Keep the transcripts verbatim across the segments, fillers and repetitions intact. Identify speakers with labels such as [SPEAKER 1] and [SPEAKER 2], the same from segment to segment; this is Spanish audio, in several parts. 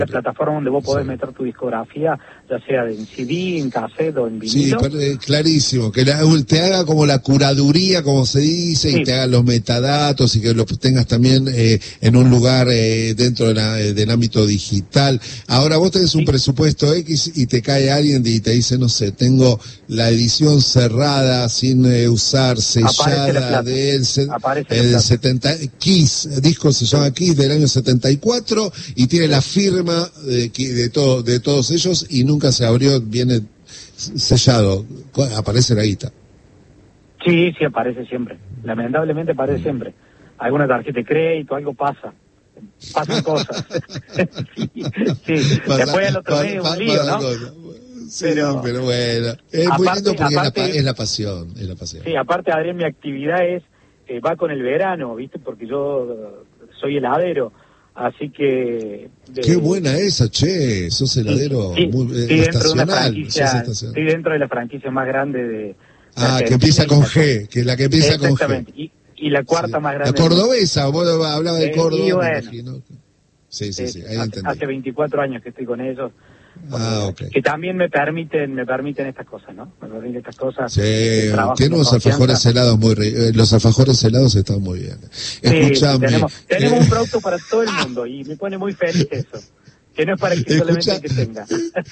[SPEAKER 1] la plataforma donde vos podés sí. meter tu discografía, ya sea en C D, en cassette o en vinilo.
[SPEAKER 2] Sí, pero, eh, clarísimo, que la, te haga como la curaduría, como se dice, sí. y te haga los metadatos y que los tengas también eh, en un lugar eh, dentro de la, del ámbito digital. Ahora vos tenés un sí. presupuesto X y te cae alguien y te dice, no sé, tengo la edición cerrada, sin eh, usar, sellada, del de, setenta, Kiss, disco se llama sí. Kiss del año setenta y cuatro y tiene sí. la firma de, de, todo, de todos ellos y nunca se abrió, viene sellado, aparece la guita.
[SPEAKER 1] Sí, sí aparece siempre, lamentablemente aparece mm. siempre. Alguna tarjeta de crédito, algo pasa, pasan cosas. sí, sí. Pasa, después el otro día es un lío, ¿no?
[SPEAKER 2] Sí, pero, pero bueno, es aparte, muy lindo porque aparte, es, la, es la pasión, es la pasión.
[SPEAKER 1] Sí, aparte, Adrián, mi actividad es, eh, va con el verano, ¿viste? Porque yo uh, soy heladero. Así que...
[SPEAKER 2] De, Qué buena esa, che, sos heladero
[SPEAKER 1] sí,
[SPEAKER 2] muy,
[SPEAKER 1] sí,
[SPEAKER 2] eh,
[SPEAKER 1] dentro de una franquicia, estoy dentro de la franquicia más grande de... de
[SPEAKER 2] ah, que empieza con G, que es la que empieza con G.
[SPEAKER 1] Y, y la cuarta sí. más grande...
[SPEAKER 2] La cordobesa, vos hablabas de
[SPEAKER 1] eh,
[SPEAKER 2] Córdoba,
[SPEAKER 1] bueno,
[SPEAKER 2] me imagino. Sí, sí,
[SPEAKER 1] eh,
[SPEAKER 2] sí, ahí
[SPEAKER 1] hace,
[SPEAKER 2] entendí.
[SPEAKER 1] hace veinticuatro años que estoy con ellos.
[SPEAKER 2] Ah, okay.
[SPEAKER 1] Que también me permiten me permiten estas cosas, ¿no? Me permiten estas cosas.
[SPEAKER 2] Sí, tiene unos alfajores helados muy ricos. Los alfajores helados están muy bien. Escuchame.
[SPEAKER 1] Sí, tenemos, tenemos un producto para todo el mundo y me pone muy feliz eso. Que no es para que solamente el que tenga.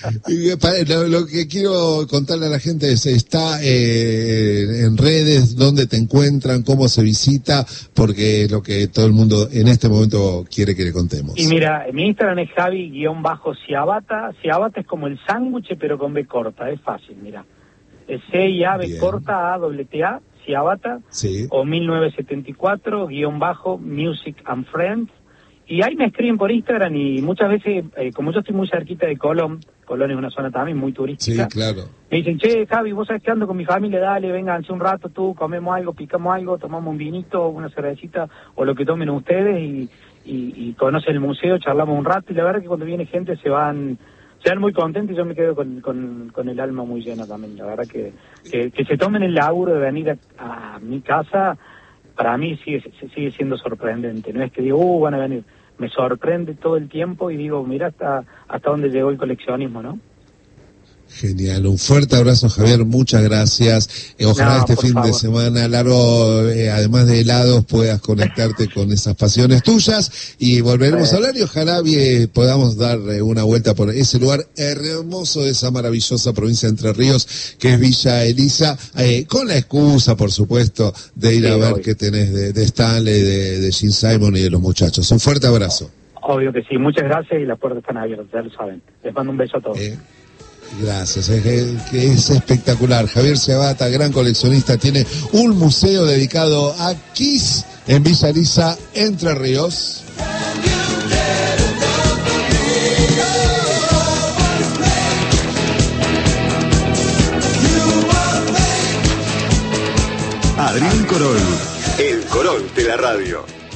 [SPEAKER 2] lo, lo que quiero contarle a la gente es, está eh, en redes, dónde te encuentran, cómo se visita, porque es lo que todo el mundo en este momento quiere que le contemos.
[SPEAKER 1] Y mira, mi Instagram es Javi-Ciabata. Ciabata es como el sándwich, pero con B corta, es fácil, mira. Es C I A B corta A W T A, Ciabata,
[SPEAKER 2] sí.
[SPEAKER 1] o mil novecientos setenta y cuatro, guión bajo, Music and Friends. Y ahí me escriben por Instagram y muchas veces, eh, como yo estoy muy cerquita de Colón, Colón es una zona también muy turística.
[SPEAKER 2] Sí, claro.
[SPEAKER 1] Me dicen, che, Javi, vos sabés que ando con mi familia, dale, vénganse un rato tú, comemos algo, picamos algo, tomamos un vinito, una cervecita o lo que tomen ustedes y, y, y conocen el museo, charlamos un rato y la verdad que cuando viene gente se van se van muy contentos y yo me quedo con, con, con el alma muy llena también. La verdad que, que, que se tomen el laburo de venir a, a mi casa, para mí sigue, sigue siendo sorprendente. No es que digo, uh, van a venir. Me sorprende todo el tiempo y digo, mira hasta hasta dónde llegó el coleccionismo, ¿no?
[SPEAKER 2] Genial, un fuerte abrazo, Javier, muchas gracias. Eh, ojalá no, este fin favor. de semana largo, eh, además de helados, puedas conectarte con esas pasiones tuyas y volveremos eh. a hablar y ojalá eh, podamos dar eh, una vuelta por ese lugar hermoso de esa maravillosa provincia de Entre Ríos, que es Villa Elisa, eh, con la excusa, por supuesto, de ir sí, a ver obvio. qué tenés de, de Stanley, de, de Gene Simon y de los muchachos. Un fuerte abrazo.
[SPEAKER 1] Obvio que sí, muchas gracias y las puertas están abiertas, ya lo saben. Les mando un beso a todos. Eh.
[SPEAKER 2] Gracias, es, que, que es espectacular. Javier Ciabata, gran coleccionista, tiene un museo dedicado a Kiss en Villa Elisa, Entre Ríos.
[SPEAKER 3] Adrián Corol, el Corol de la radio.